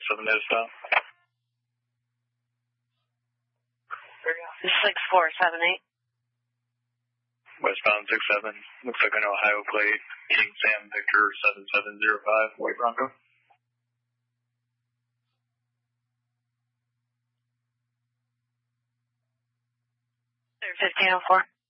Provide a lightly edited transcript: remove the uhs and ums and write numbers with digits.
7 to stop. 6478. Westbound 67. Looks like an Ohio plate. King Sam Victor 7705, White Bronco. 1504.